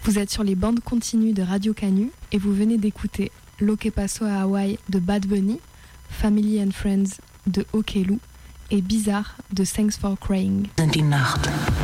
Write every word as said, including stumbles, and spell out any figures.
Vous êtes sur les bandes continues de Radio Canu et vous venez d'écouter Lo que paso a Hawaii de Bad Bunny, Family and Friends de Okelu et Bizarre de Thanks for Crying. Sind die Nacht.